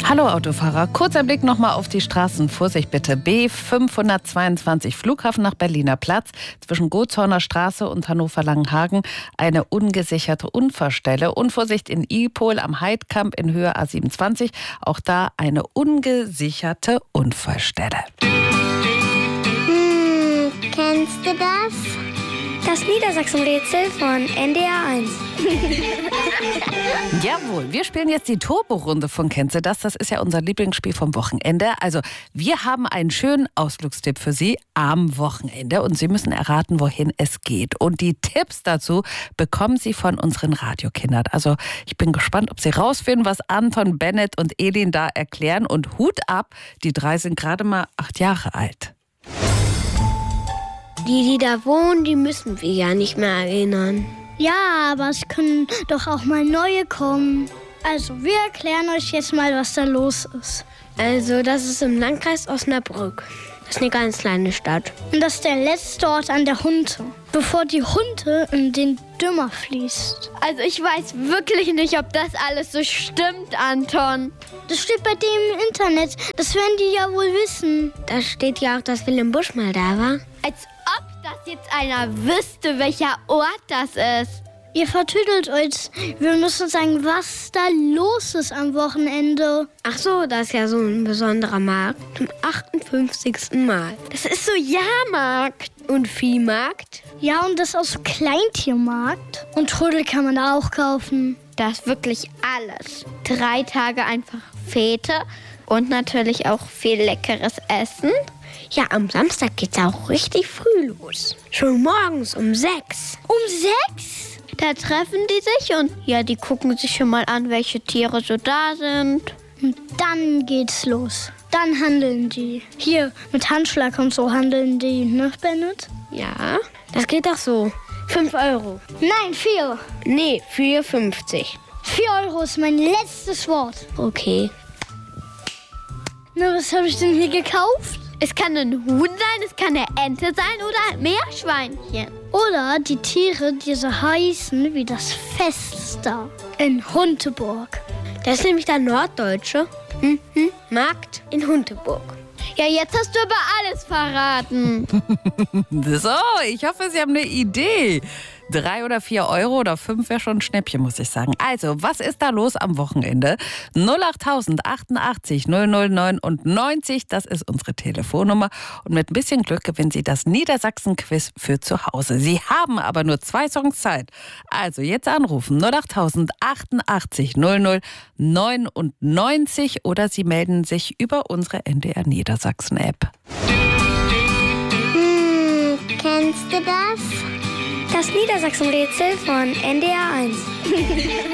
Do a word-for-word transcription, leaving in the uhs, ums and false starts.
Hallo Autofahrer, kurzer Blick nochmal auf die Straßen. Vorsicht bitte, B fünfhundertzweiundzwanzig Flughafen nach Berliner Platz. Zwischen Gotshorner Straße und Hannover-Langenhagen eine ungesicherte Unfallstelle. Und Vorsicht in Ipol am Heidkamp in Höhe A siebenundzwanzig. Auch da eine ungesicherte Unfallstelle. Hm, kennst du das? Das Niedersachsen-Rätsel von N D R eins. Jawohl, wir spielen jetzt die Turbo-Runde von Kennst du das? Das ist ja unser Lieblingsspiel vom Wochenende. Also wir haben einen schönen Ausflugstipp für Sie am Wochenende und Sie müssen erraten, wohin es geht. Und die Tipps dazu bekommen Sie von unseren Radiokindern. Also ich bin gespannt, ob Sie rausfinden, was Anton, Bennett und Elin da erklären. Und Hut ab, die drei sind gerade mal acht Jahre alt. Die, die da wohnen, die müssen wir ja nicht mehr erinnern. Ja, aber es können doch auch mal neue kommen. Also, wir erklären euch jetzt mal, was da los ist. Also, das ist im Landkreis Osnabrück. Das ist eine ganz kleine Stadt. Und das ist der letzte Ort an der Hunte, bevor die Hunte in den Dümmer fließt. Also ich weiß wirklich nicht, ob das alles so stimmt, Anton. Das steht bei dem im Internet. Das werden die ja wohl wissen. Da steht ja auch, dass Willem Busch mal da war. Als ob das jetzt einer wüsste, welcher Ort das ist. Ihr vertüdelt euch. Wir müssen sagen, was da los ist am Wochenende. Ach so, das ist ja so ein besonderer Markt. Zum achtundfünfzigsten Mal. Das ist so Jahrmarkt. Und Viehmarkt? Ja, und das ist auch so Kleintiermarkt. Und Trödel kann man da auch kaufen. Das ist wirklich alles. Drei Tage einfach Fete und natürlich auch viel leckeres Essen. Ja, am Samstag geht's auch richtig früh los. Schon morgens um sechs. Um sechs? Da treffen die sich und ja, die gucken sich schon mal an, welche Tiere so da sind. Und dann geht's los. Dann handeln die. Hier, mit Handschlag und so handeln die, ne, Bennett? Ja, das geht doch so. Fünf Euro. Nein, vier. Nee, vier fünfzig. Vier Euro ist mein letztes Wort. Okay. Na, was habe ich denn hier gekauft? Es kann ein Huhn sein, es kann eine Ente sein oder ein Meerschweinchen. Oder die Tiere, die so heißen wie das Fest da in Hunteburg. Das ist nämlich der Norddeutsche mhm. Markt in Hunteburg. Ja, jetzt hast du aber alles verraten. So, ich hoffe, Sie haben eine Idee. Drei oder vier Euro oder fünf wäre schon ein Schnäppchen, muss ich sagen. Also, was ist da los am Wochenende? null acht tausend achtundachtzig null null neunundneunzig, das ist unsere Telefonnummer. Und mit ein bisschen Glück gewinnen Sie das Niedersachsen-Quiz für zu Hause. Sie haben aber nur zwei Songs Zeit. Also jetzt anrufen null acht tausend achtundachtzig null null neunundneunzig oder Sie melden sich über unsere N D R Niedersachsen-App. Hm, kennst du das? Das Niedersachsen-Rätsel von N D R eins.